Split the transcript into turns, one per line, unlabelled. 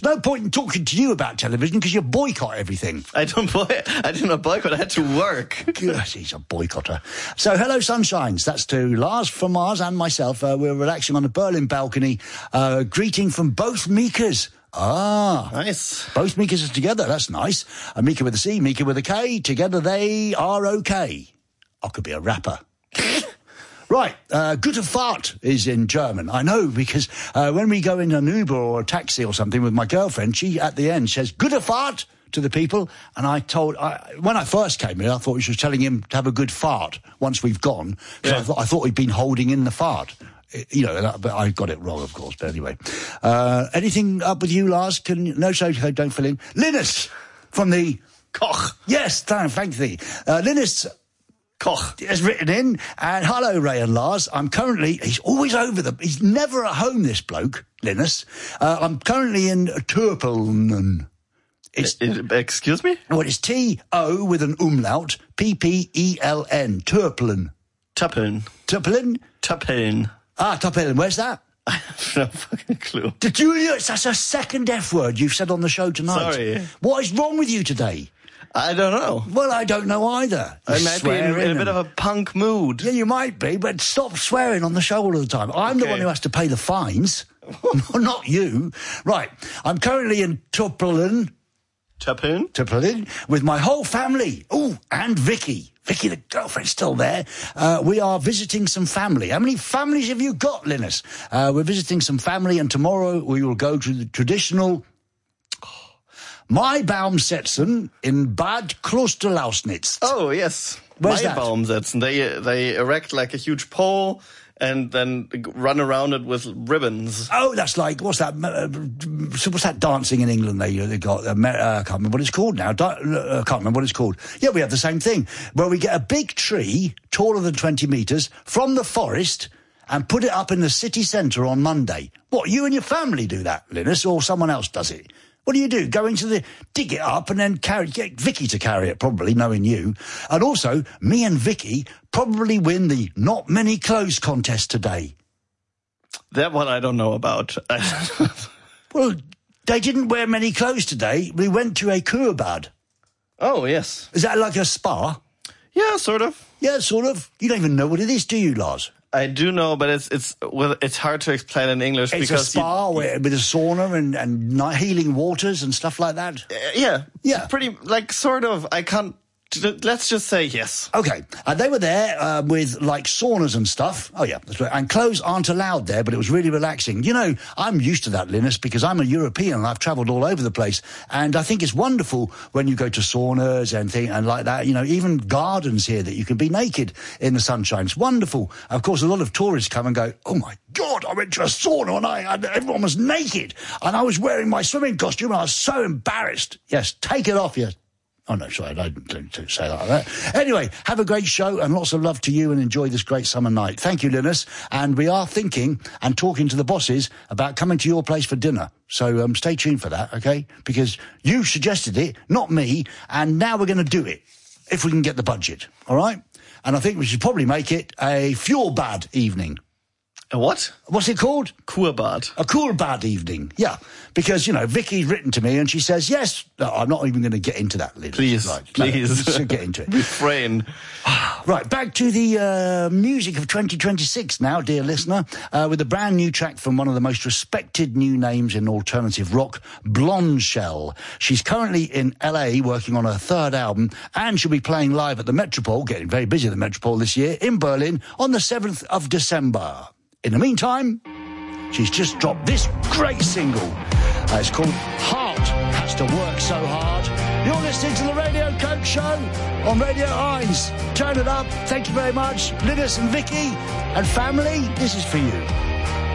There's no point in talking to you about television because you boycott everything.
I did not boycott. I had to work.
Gosh, he's a boycotter. So, hello, sunshines. That's to Lars from Mars and myself. We're relaxing on the Berlin balcony. Greeting from both Mikas. Ah.
Nice.
Both Mikas are together. That's nice. A Mika with a C, Mika with a K. Together they are okay. I could be a rapper. Right, gute Fahrt is in German. I know, because when we go in an Uber or a taxi or something with my girlfriend, she, at the end, says, gute Fahrt to the people. And when I first came here, I thought she was telling him to have a good fart once we've gone. So yeah. I thought he'd been holding in the fart. You know, but I got it wrong, of course. But anyway, anything up with you, Lars? No, so don't fill in. Linus from the
Koch.
Yes, thank thee. Linus Koch has written in, and hello, Ray and Lars. He's always he's never at home, this bloke, Linus. I'm currently in Turpeln.
Excuse me?
Well, it's T-O with an umlaut, P-P-E-L-N, Turpeln.
Turpeln.
Ah, Turpeln, where's that?
I have no fucking clue.
Julius, that's a second F word you've said on the show tonight.
Sorry.
What is wrong with you today?
I don't know.
Well, I don't know either.
I might be in a bit of a punk mood.
Yeah, you might be, but stop swearing on the show all the time. I'm the one who has to pay the fines, not you. Right, I'm currently in Turpeln with my whole family. Oh, and Vicky. Vicky, the girlfriend's still there. We are visiting some family. How many families have you got, Linus? We're visiting some family, and tomorrow we will go to the traditional Maibaumsetzen in Bad Klosterlausnitz.
Oh, yes.
Where's that?
Maibaumsetzen. They erect like a huge pole and then run around it with ribbons.
Oh, that's like, what's that dancing in England they got? I can't remember what it's called now. I can't remember what it's called. Yeah, we have the same thing, where we get a big tree, taller than 20 metres, from the forest and put it up in the city centre on Monday. What, you and your family do that, Linus, or someone else does it? What do? Dig it up and then get Vicky to carry it, probably, knowing you. And also, me and Vicky probably win the Not Many Clothes contest today.
That one I don't know about.
Well, they didn't wear many clothes today. We went to a Kurbad.
Oh, yes.
Is that like a spa?
Yeah, sort of.
Yeah, sort of. You don't even know what it is, do you, Lars?
I do know, but it's hard to explain in English.
It's
because
a spa with a sauna and healing waters and stuff like that.
Yeah. Pretty, sort of. I can't. Let's just say yes.
Okay. They were there with, saunas and stuff. Oh, yeah, that's right. And clothes aren't allowed there, but it was really relaxing. You know, I'm used to that, Linus, because I'm a European and I've travelled all over the place. And I think it's wonderful when you go to saunas and like that. You know, even gardens here that you can be naked in the sunshine. It's wonderful. Of course, a lot of tourists come and go, oh, my God, I went to a sauna and everyone was naked. And I was wearing my swimming costume and I was so embarrassed. Yes, take it off, yes. Oh, no, sorry, I don't say like that. Anyway, have a great show and lots of love to you and enjoy this great summer night. Thank you, Linus. And we are thinking and talking to the bosses about coming to your place for dinner. So stay tuned for that, okay? Because you suggested it, not me, and now we're going to do it, if we can get the budget, all right? And I think we should probably make it a Fjordbad evening.
A what?
What's it called?
Kurbad.
A Kurbad evening, yeah. Because, you know, Vicky's written to me and she says, yes. No, I'm not even going to get into that, Liz.
Please,
right,
please.
No, get into it.
Refrain.
Right, back to the music of 2026 now, dear listener, with a brand new track from one of the most respected new names in alternative rock, Blondshell. She's currently in LA working on her third album, and she'll be playing live at the Metropole, getting very busy at the Metropole this year, in Berlin on the 7th of December. In the meantime, she's just dropped this great single. It's called Heart Has to Work So Hard. You're listening to the Radio Coke Show on Radio Heinz. Turn it up. Thank you very much. Linus and Vicky and family, this is for you.